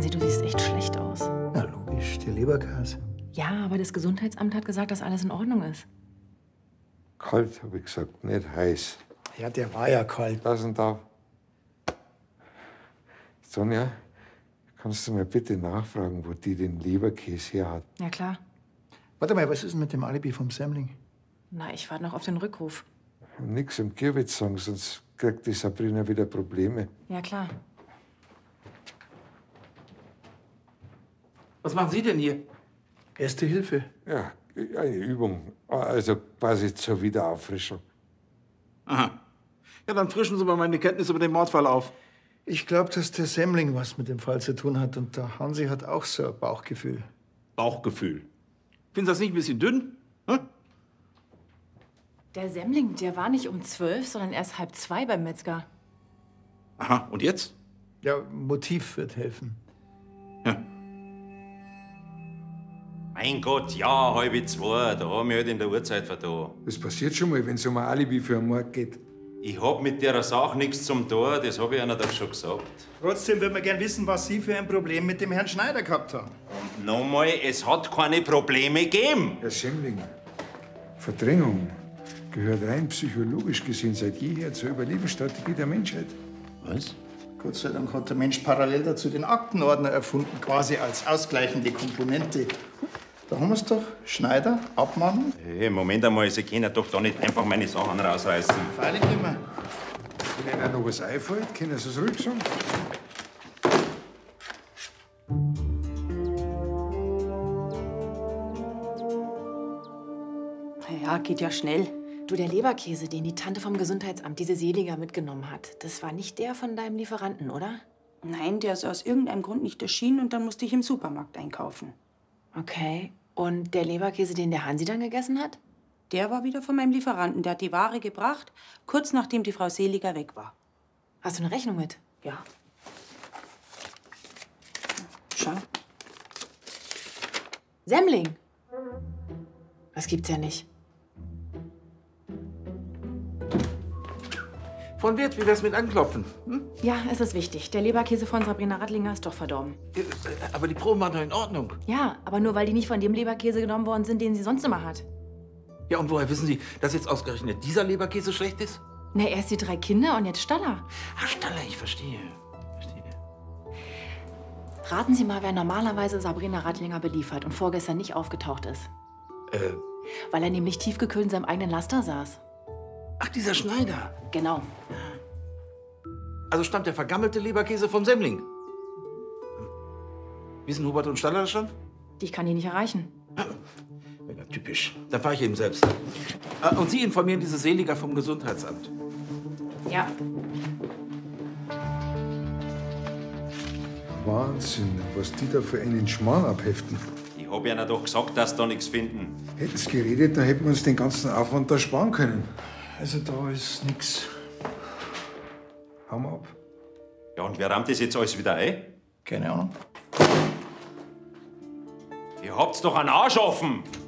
Hansi, du siehst echt schlecht aus. Na logisch, der Leberkäse. Ja, aber das Gesundheitsamt hat gesagt, dass alles in Ordnung ist. Kalt, habe ich gesagt, nicht heiß. Ja, der war ja kalt. Pass und auf. Sonja, kannst du mir bitte nachfragen, wo die den Leberkäse her hat? Ja, klar. Warte mal, was ist denn mit dem Alibi vom Semmling? Na, ich warte noch auf den Rückruf. Nix im Kirwitz sagen, sonst kriegt die Sabrina wieder Probleme. Ja, klar. Was machen Sie denn hier? Erste Hilfe. Ja, eine Übung. Also quasi zur Wiederauffrischung. Aha. Ja, dann frischen Sie mal meine Kenntnis über den Mordfall auf. Ich glaube, dass der Semmling was mit dem Fall zu tun hat. Und der Hansi hat auch so ein Bauchgefühl. Bauchgefühl. Finden Sie das nicht ein bisschen dünn? Hm? Der Semmling, der war nicht um 12, sondern erst 1:30 beim Metzger. Aha, und jetzt? Ja, Motiv wird helfen. Ja. Mein Gott, ja, 1:30, da haben wir halt in der Uhrzeit vertan. Das passiert schon mal, wenn es um ein Alibi für einen Mord geht. Ich hab mit der Sache nichts zum Tor, das hab ich einer doch schon gesagt. Trotzdem würden wir gern wissen, was Sie für ein Problem mit dem Herrn Schneider gehabt haben. Und nochmal, es hat keine Probleme gegeben. Herr Semmling, Verdrängung gehört rein psychologisch gesehen seit jeher zur Überlebensstrategie der Menschheit. Was? Gott sei Dank hat der Mensch parallel dazu den Aktenordner erfunden, quasi als ausgleichende Komponente. Da haben wir es doch. Schneider, abmachen. Hey, Moment einmal, Sie können doch da nicht einfach meine Sachen rausreißen. Freilich nicht mehr. Wenn Ihnen auch noch was einfällt, können Sie es ruhig sagen. Ja, geht ja schnell. Du, der Leberkäse, den die Tante vom Gesundheitsamt, diese Seliger, mitgenommen hat, das war nicht der von deinem Lieferanten, oder? Nein, der ist aus irgendeinem Grund nicht erschienen und dann musste ich im Supermarkt einkaufen. Okay. Und der Leberkäse, den der Hansi dann gegessen hat? Der war wieder von meinem Lieferanten. Der hat die Ware gebracht, kurz nachdem die Frau Seliger weg war. Hast du eine Rechnung mit? Ja. Schau. Semmling! Das gibt's ja nicht. Von Wirt, wie wär's mit Anklopfen? Hm? Ja, es ist wichtig. Der Leberkäse von Sabrina Radlinger ist doch verdorben. Aber die Proben waren doch in Ordnung. Ja, aber nur weil die nicht von dem Leberkäse genommen worden sind, den sie sonst immer hat. Ja, und woher wissen Sie, dass jetzt ausgerechnet dieser Leberkäse schlecht ist? Na, erst die 3 Kinder und jetzt Staller. Ach, Staller, ich verstehe. Raten Sie mal, wer normalerweise Sabrina Radlinger beliefert und vorgestern nicht aufgetaucht ist. Weil er nämlich tiefgekühlt in seinem eigenen Laster saß. Ach, dieser Schneider. Genau. Also stammt der vergammelte Leberkäse vom Semmling. Wissen Hubert und Staller das schon? Ich kann die nicht erreichen. Ja, typisch. Dann fahre ich eben selbst. Und Sie informieren diese Seliger vom Gesundheitsamt. Ja. Wahnsinn, was die da für einen Schmarrn abheften. Ich hab ihnen doch gesagt, dass da nichts finden. Hätten sie geredet, dann hätten wir uns den ganzen Aufwand da sparen können. Also da ist nix. Hauen wir ab. Ja, und wer rammt das jetzt alles wieder ein? Keine Ahnung. Ihr habt's doch einen Arsch offen!